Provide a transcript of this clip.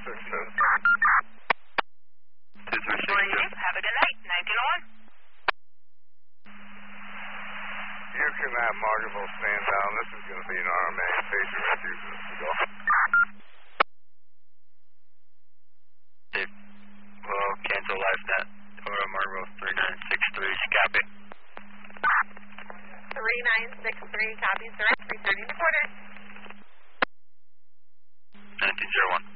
Have a good night. 1901. You can have Margaretville stand down. This is going to be an RMA. Patient refuses to go. Well, cancel LifeNet. Over Margaretville 3963. Copy. 3963, copy, sir. 330 to quarter. 1901.